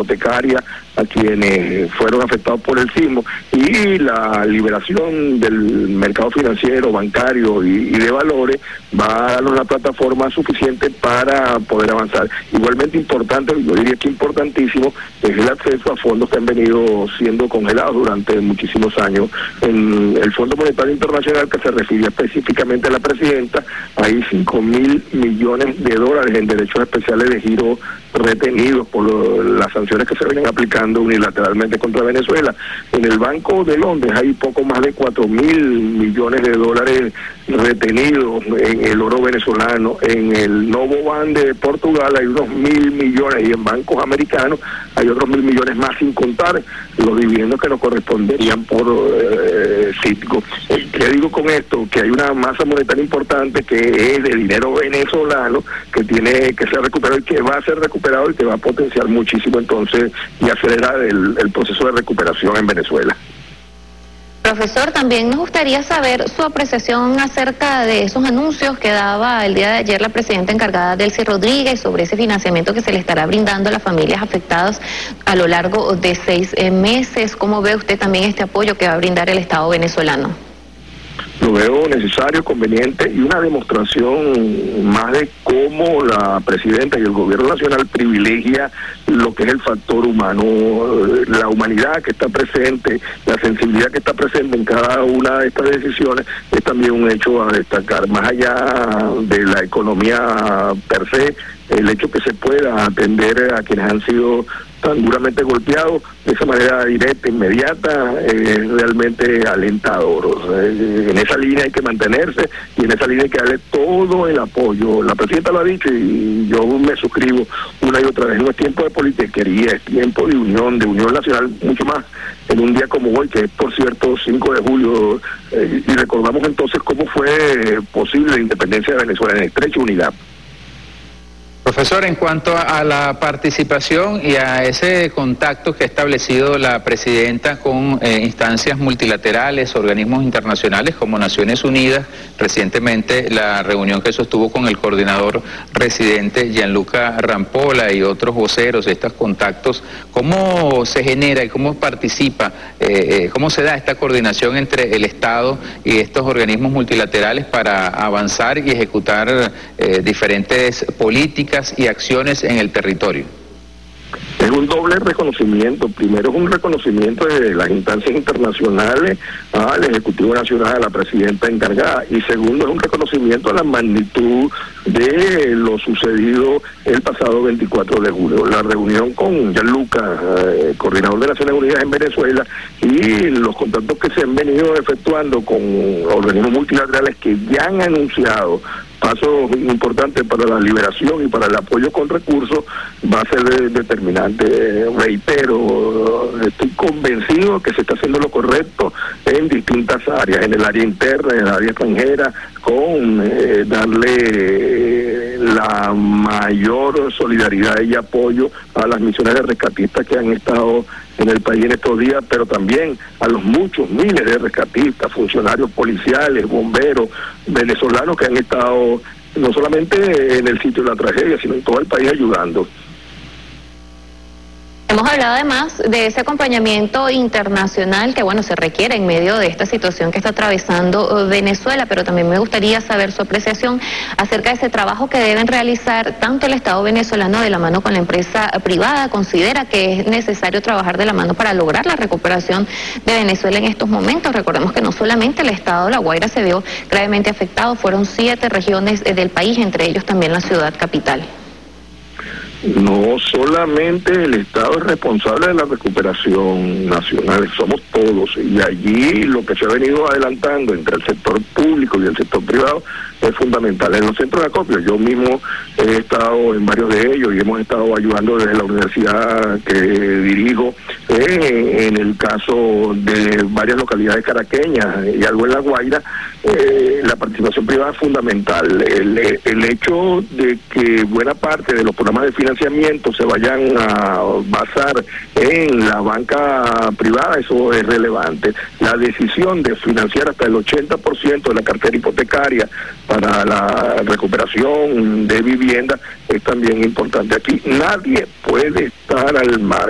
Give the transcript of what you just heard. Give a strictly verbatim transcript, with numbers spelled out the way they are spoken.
hipotecaria a quienes fueron afectados por el sismo, y la liberación del mercado financiero, bancario y, y de valores va a darnos una plataforma suficiente para poder avanzar. Igualmente importante, yo diría que importantísimo, es el acceso a fondos que han venido siendo congelados durante muchísimos años. En el Fondo Monetario Internacional, que se refiere específicamente a la presidenta, hay cinco mil millones de dólares en derechos especiales de giro retenidos por lo, las sanciones que se vienen aplicando unilateralmente contra Venezuela. En el Banco de Londres hay poco más de cuatro mil millones de dólares retenidos en el oro venezolano. En el Novo Ban de Portugal hay unos mil millones, y en bancos americanos hay otros mil millones más, sin contar los dividendos que nos corresponderían por eh, Citgo. ¿Qué digo con esto? Que hay una masa monetaria importante que es de dinero venezolano, que tiene que ser recuperado y que va a ser recuperado y que va a potenciar muchísimo entonces y acelerar el, el proceso de recuperación en Venezuela. Profesor, también nos gustaría saber su apreciación acerca de esos anuncios que daba el día de ayer la presidenta encargada, Delcy Rodríguez, sobre ese financiamiento que se le estará brindando a las familias afectadas a lo largo de seis eh, meses. ¿Cómo ve usted también este apoyo que va a brindar el Estado venezolano? Lo veo necesario, conveniente, y una demostración más de cómo la presidenta y el gobierno nacional privilegia lo que es el factor humano, la humanidad que está presente, la sensibilidad que está presente en cada una de estas decisiones. Es también un hecho a destacar, más allá de la economía per se, el hecho que se pueda atender a quienes han sido tan duramente golpeados de esa manera directa, inmediata, es eh, realmente alentador. O sea, en esa línea hay que mantenerse, y en esa línea hay que darle todo el apoyo. La presidenta lo ha dicho y yo me suscribo una y otra vez. No es tiempo de politiquería, es tiempo de unión, de unión nacional, mucho más en un día como hoy, que es, por cierto, cinco de julio, eh, y recordamos entonces cómo fue posible la independencia de Venezuela en estrecha unidad. Profesor, en cuanto a la participación y a ese contacto que ha establecido la presidenta con eh, instancias multilaterales, organismos internacionales como Naciones Unidas, recientemente la reunión que sostuvo con el coordinador residente Gianluca Rampola y otros voceros, estos contactos, ¿cómo se genera y cómo participa, eh, eh, cómo se da esta coordinación entre el Estado y estos organismos multilaterales para avanzar y ejecutar eh, diferentes políticas y acciones en el territorio? Es un doble reconocimiento. Primero es un reconocimiento de las instancias internacionales al Ejecutivo Nacional, a la presidenta encargada, y segundo es un reconocimiento a la magnitud de lo sucedido el pasado veinticuatro de julio. La reunión con Gianluca, eh, coordinador de Naciones Unidas en Venezuela, y los contactos que se han venido efectuando con organismos multilaterales que ya han anunciado pasos importantes para la liberación y para el apoyo con recursos, va a ser de, determinante. Reitero, estoy convencido que se está haciendo lo correcto en distintas áreas, en el área interna, en el área extranjera, con eh, darle la mayor solidaridad y apoyo a las misiones de rescatistas que han estado en el país en estos días, pero también a los muchos miles de rescatistas, funcionarios policiales, bomberos, venezolanos que han estado no solamente en el sitio de la tragedia, sino en todo el país ayudando. Hemos hablado además de ese acompañamiento internacional que, bueno, se requiere en medio de esta situación que está atravesando Venezuela, pero también me gustaría saber su apreciación acerca de ese trabajo que deben realizar tanto el Estado venezolano de la mano con la empresa privada. ¿Considera que es necesario trabajar de la mano para lograr la recuperación de Venezuela en estos momentos? Recordemos que no solamente el Estado de La Guaira se vio gravemente afectado, fueron siete regiones del país, entre ellos también la ciudad capital. No solamente el Estado es responsable de la recuperación nacional, somos todos, y allí lo que se ha venido adelantando entre el sector público y el sector privado es fundamental. En los centros de acopio, yo mismo he estado en varios de ellos y hemos estado ayudando desde la universidad que dirijo, eh, en el caso de varias localidades caraqueñas y algo en La Guaira. Eh, la participación privada es fundamental. El, el hecho de que buena parte de los programas de financiamiento se vayan a basar en la banca privada, eso es relevante. La decisión de financiar hasta el ochenta por ciento de la cartera hipotecaria para la recuperación de vivienda es también importante. Aquí nadie puede estar al margen.